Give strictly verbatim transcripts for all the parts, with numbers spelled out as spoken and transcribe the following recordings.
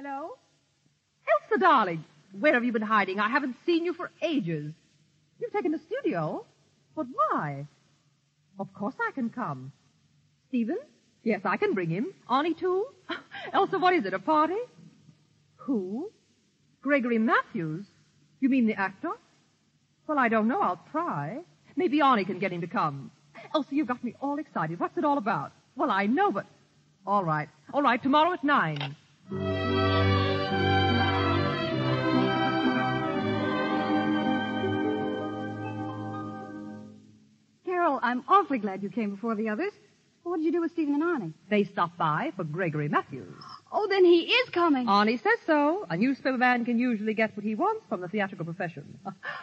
Hello? Elsa, darling, where have you been hiding? I haven't seen you for ages. You've taken the studio? But why? Of course I can come. Stephen? Yes, I can bring him. Arnie, too? Elsa, what is it, a party? Who? Gregory Matthews? You mean the actor? Well, I don't know. I'll try. Maybe Arnie can get him to come. Elsa, you've got me all excited. What's it all about? Well, I know, but... All right. All right, tomorrow at nine. Carol, I'm awfully glad you came before the others. What did you do with Stephen and Arnie? They stopped by for Gregory Matthews. Oh, then he is coming. Arnie says so. A newspaper man can usually get what he wants from the theatrical profession.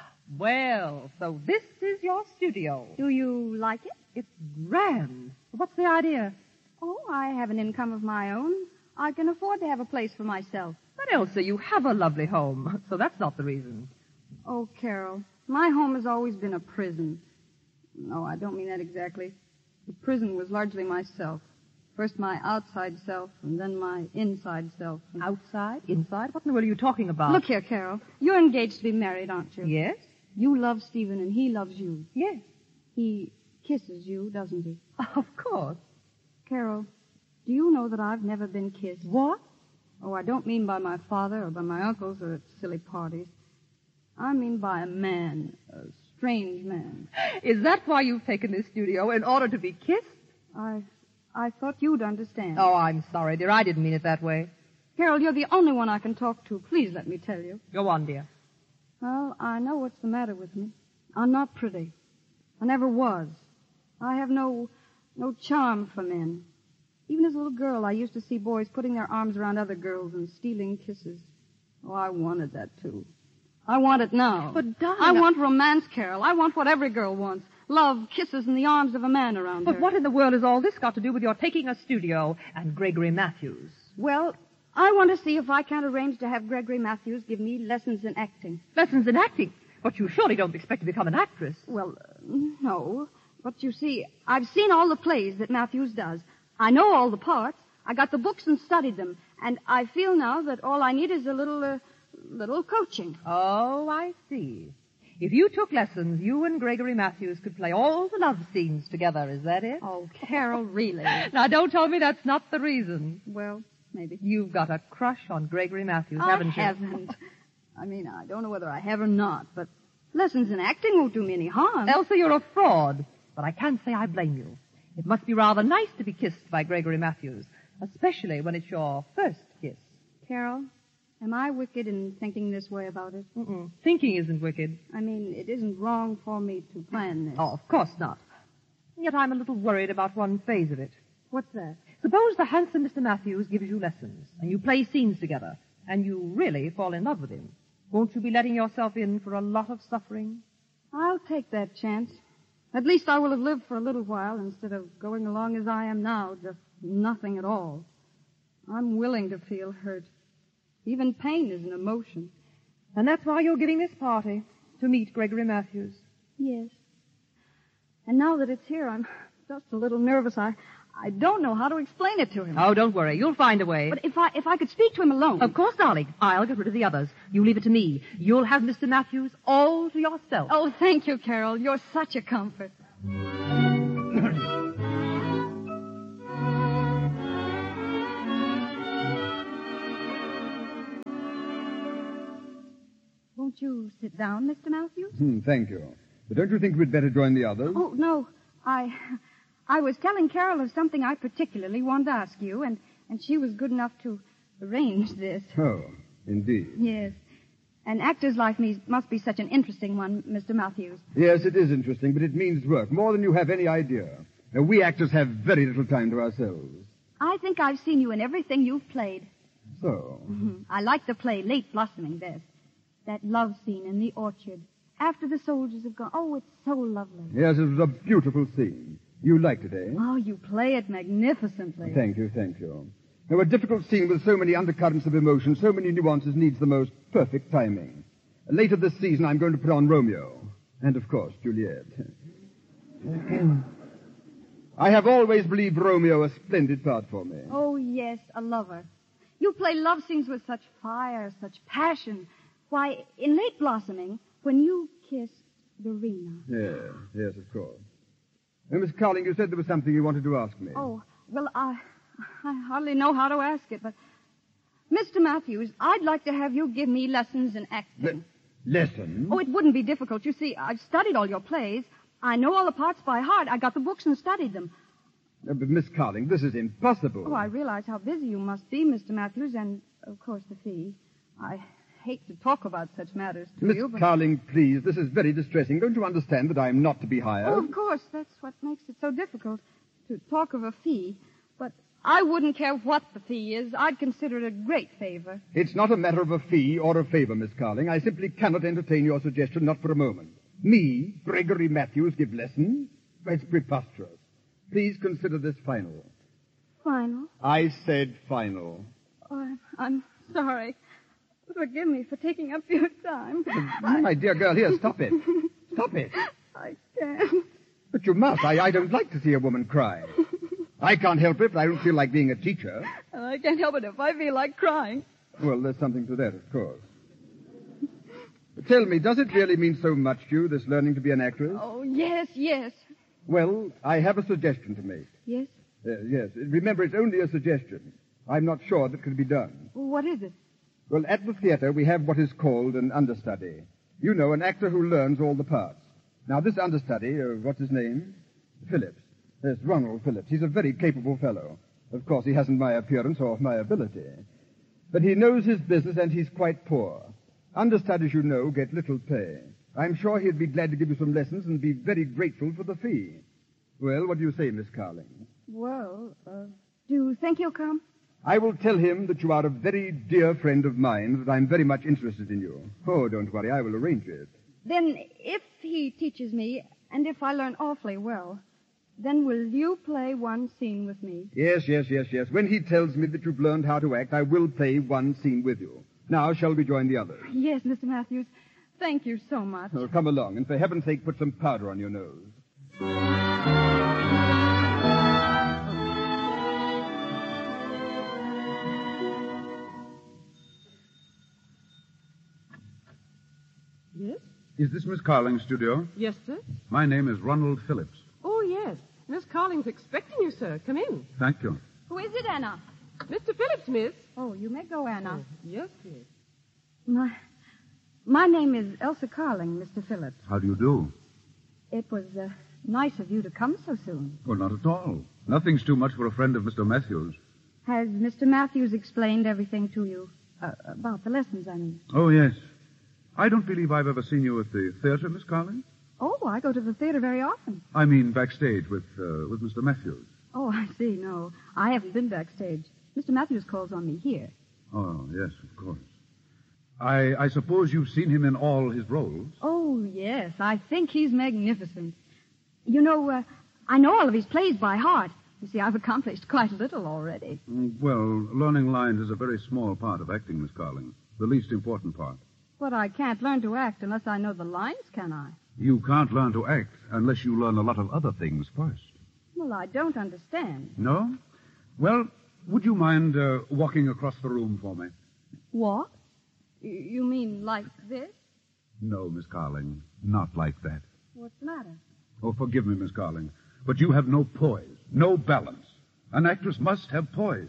Well, so this is your studio. Do you like it? It's grand. What's the idea? Oh, I have an income of my own. I can afford to have a place for myself. But Elsa, you have a lovely home, so that's not the reason. Oh, Carol, my home has always been a prison. No, I don't mean that exactly. The prison was largely myself. First my outside self, and then my inside self. Outside? Inside? What in the world are you talking about? Look here, Carol. You're engaged to be married, aren't you? Yes? You love Stephen, and he loves you. Yes. He kisses you, doesn't he? Of course. Carol, do you know that I've never been kissed? What? Oh, I don't mean by my father or by my uncles or at silly parties. I mean by a man, a strange man. Is that why you've taken this studio, in order to be kissed? I... I thought you'd understand. Oh, I'm sorry, dear. I didn't mean it that way. Carol, you're the only one I can talk to. Please let me tell you. Go on, dear. Well, I know what's the matter with me. I'm not pretty. I never was. I have no, no charm for men. Even as a little girl, I used to see boys putting their arms around other girls and stealing kisses. Oh, I wanted that, too. I want it now. But, darling... I want romance, Carol. I want what every girl wants. Love, kisses, and the arms of a man around but her. But what in the world has all this got to do with your taking a studio and Gregory Matthews? Well, I want to see if I can't arrange to have Gregory Matthews give me lessons in acting. Lessons in acting? But you surely don't expect to become an actress. Well, uh, no. But you see, I've seen all the plays that Matthews does. I know all the parts. I got the books and studied them. And I feel now that all I need is a little, uh, little coaching. Oh, I see. If you took lessons, you and Gregory Matthews could play all the love scenes together. Is that it? Oh, Carol, really? Now, don't tell me that's not the reason. Well, maybe. You've got a crush on Gregory Matthews, haven't you? I haven't. I mean, I don't know whether I have or not, but lessons in acting won't do me any harm. Elsa, you're a fraud. But I can't say I blame you. It must be rather nice to be kissed by Gregory Matthews, especially when it's your first kiss. Carol? Am I wicked in thinking this way about it? Mm-mm. Thinking isn't wicked. I mean, it isn't wrong for me to plan this. Oh, of course not. Yet I'm a little worried about one phase of it. What's that? Suppose the handsome Mister Matthews gives you lessons, and you play scenes together, and you really fall in love with him. Won't you be letting yourself in for a lot of suffering? I'll take that chance. At least I will have lived for a little while instead of going along as I am now, just nothing at all. I'm willing to feel hurt. Even pain is an emotion. And that's why you're giving this party, to meet Gregory Matthews. Yes. And now that it's here, I'm just a little nervous. I I don't know how to explain it to him. Oh, don't worry. You'll find a way. But if I if I could speak to him alone... Of course, darling. I'll get rid of the others. You leave it to me. You'll have Mister Matthews all to yourself. Oh, thank you, Carol. You're such a comfort. Won't you sit down, Mister Matthews? Hmm, thank you. But don't you think we'd better join the others? Oh, no. I I was telling Carol of something I particularly wanted to ask you, and, and she was good enough to arrange this. Oh, indeed. Yes. An actor's life must be such an interesting one, Mister Matthews. Yes, it is interesting, but it means work, more than you have any idea. Now, we actors have very little time to ourselves. I think I've seen you in everything you've played. So? Mm-hmm. I like the play Late Blossoming best. That love scene in the orchard. After the soldiers have gone. Oh, it's so lovely. Yes, it was a beautiful scene. You liked it, eh? Oh, you play it magnificently. Thank you, thank you. Now, a difficult scene with so many undercurrents of emotion, so many nuances, needs the most perfect timing. Later this season, I'm going to put on Romeo. And, of course, Juliet. I have always believed Romeo a splendid part for me. Oh, yes, a lover. You play love scenes with such fire, such passion. Why, in Late Blossoming, when you kissed Dorina. Yes, yes, of course. Uh, Miss Carling, you said there was something you wanted to ask me. Oh, well, I, I hardly know how to ask it, but... Mister Matthews, I'd like to have you give me lessons in acting. Le- lessons? Oh, it wouldn't be difficult. You see, I've studied all your plays. I know all the parts by heart. I got the books and studied them. Uh, but, Miss Carling, this is impossible. Oh, I realize how busy you must be, Mister Matthews, and, of course, the fee. I hate to talk about such matters to Miss you, but... Carling, please, this is very distressing. Don't you understand that I am not to be hired? Oh, of course. That's what makes it so difficult to talk of a fee. But I wouldn't care what the fee is. I'd consider it a great favor. It's not a matter of a fee or a favor, Miss Carling. I simply cannot entertain your suggestion, not for a moment. Me, Gregory Matthews, give lessons? It's preposterous. Please consider this final. Final? I said final. Oh, I'm, I'm sorry. Forgive me for taking up your time. Uh, my dear girl, here, stop it. Stop it. I can't. But you must. I, I don't like to see a woman cry. I can't help it, but I don't feel like being a teacher. I can't help it if I feel like crying. Well, there's something to that, of course. Tell me, does it really mean so much to you, this learning to be an actress? Oh, yes, yes. Well, I have a suggestion to make. Yes? Uh, yes. Remember, it's only a suggestion. I'm not sure that could be done. What is it? Well, at the theater, we have what is called an understudy. You know, an actor who learns all the parts. Now, this understudy, uh, what's his name? Phillips. Yes, Ronald Phillips. He's a very capable fellow. Of course, he hasn't my appearance or my ability. But he knows his business, and he's quite poor. Understudies, you know, get little pay. I'm sure he'd be glad to give you some lessons and be very grateful for the fee. Well, what do you say, Miss Carling? Well, uh, do you think he'll come? I will tell him that you are a very dear friend of mine, that I'm very much interested in you. Oh, don't worry, I will arrange it. Then, if he teaches me, and if I learn awfully well, then will you play one scene with me? Yes, yes, yes, yes. When he tells me that you've learned how to act, I will play one scene with you. Now, shall we join the others? Yes, Mister Matthews. Thank you so much. Oh, come along, and for heaven's sake, put some powder on your nose. Yes? Is this Miss Carling's studio? Yes, sir. My name is Ronald Phillips. Oh, yes. Miss Carling's expecting you, sir. Come in. Thank you. Who is it, Anna? Mister Phillips, miss. Oh, you may go, Anna. Yes, miss. My, my name is Elsa Carling, Mister Phillips. How do you do? It was uh, nice of you to come so soon. Well, not at all. Nothing's too much for a friend of Mister Matthews. Has Mister Matthews explained everything to you? Uh, about the lessons, I mean. Oh, yes. I don't believe I've ever seen you at the theater, Miss Carling. Oh, I go to the theater very often. I mean backstage with uh, with Mister Matthews. Oh, I see. No, I haven't been backstage. Mister Matthews calls on me here. Oh, yes, of course. I, I suppose you've seen him in all his roles. Oh, yes. I think he's magnificent. You know, uh, I know all of his plays by heart. You see, I've accomplished quite a little already. Mm, Well, learning lines is a very small part of acting, Miss Carling. The least important part. But I can't learn to act unless I know the lines, can I? You can't learn to act unless you learn a lot of other things first. Well, I don't understand. No? Well, would you mind uh, walking across the room for me? What? Y- You mean like this? No, Miss Carling, not like that. What's the matter? Oh, forgive me, Miss Carling, but you have no poise, no balance. An actress must have poise.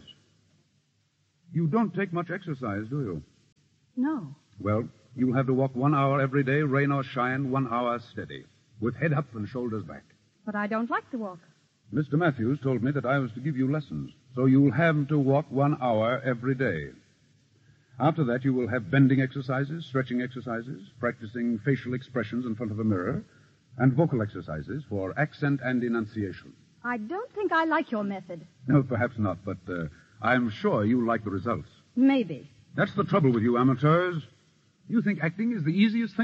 You don't take much exercise, do you? No. Well, you'll have to walk one hour every day, rain or shine, one hour steady, with head up and shoulders back. But I don't like to walk. Mister Matthews told me that I was to give you lessons, so you'll have to walk one hour every day. After that, you will have bending exercises, stretching exercises, practicing facial expressions in front of a mirror, and vocal exercises for accent and enunciation. I don't think I like your method. No, perhaps not, but uh, I'm sure you'll like the results. Maybe. That's the trouble with you amateurs. You think acting is the easiest thing